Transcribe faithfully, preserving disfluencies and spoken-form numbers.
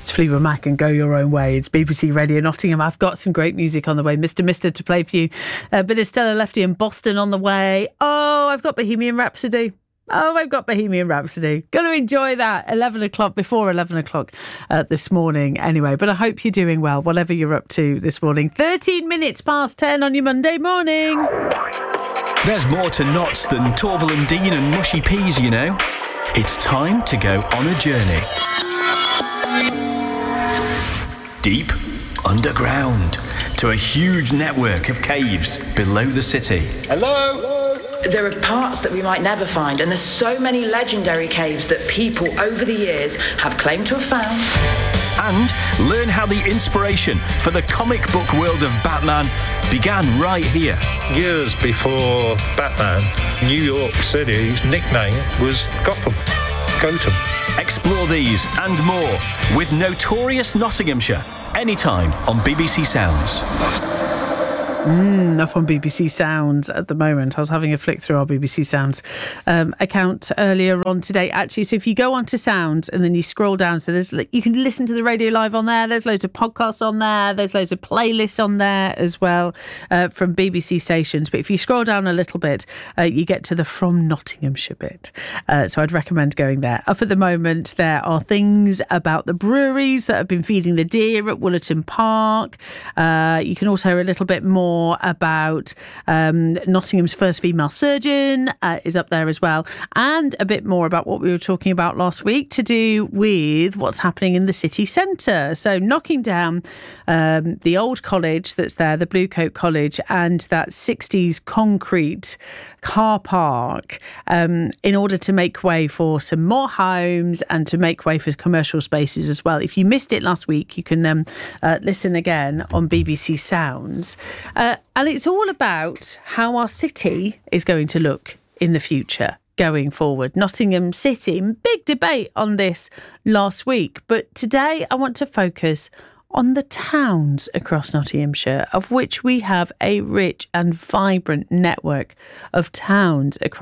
It's Fleetwood Mac and Go Your Own Way. It's B B C Radio Nottingham. I've got some great music on the way. Mister Mister to play for you. A bit of Stella Lefty in Boston on the way. Oh, I've got Bohemian Rhapsody. Oh, I've got Bohemian Rhapsody. Going to enjoy that. eleven o'clock, before eleven o'clock uh, this morning anyway. But I hope you're doing well, whatever you're up to this morning. thirteen minutes past ten on your Monday morning. There's more to knots than Torval and Dean and mushy peas, you know. It's time to go on a journey. Deep underground to a huge network of caves below the city. Hello? There are parts that we might never find, and there's so many legendary caves that people over the years have claimed to have found. And learn how the inspiration for the comic book world of Batman began right here. Years before Batman, New York City's nickname was Gotham. Gotham. Explore these and more with Notorious Nottinghamshire, anytime on B B C Sounds. Mm, up on B B C Sounds at the moment. I was having a flick through our B B C Sounds um, account earlier on today, actually. So if you go onto Sounds and then you scroll down, so there's you can listen to the radio live on there. There's loads of podcasts on there. There's loads of playlists on there as well uh, from B B C stations. But if you scroll down a little bit, uh, you get to the From Nottinghamshire bit. Uh, so I'd recommend going there. Up at the moment, there are things about the breweries that have been feeding the deer at Woollerton Park. Uh, you can also hear a little bit more about um, Nottingham's first female surgeon uh, is up there as well, and a bit more about what we were talking about last week to do with what's happening in the city centre. So knocking down um, the old college that's there, the Blue Coat College, and that sixties concrete car park um, in order to make way for some more homes and to make way for commercial spaces as well. If you missed it last week, you can um, uh, listen again on B B C Sounds. Uh, and it's all about how our city is going to look in the future going forward. Nottingham City, big debate on this last week. But today I want to focus on the towns across Nottinghamshire, of which we have a rich and vibrant network of towns across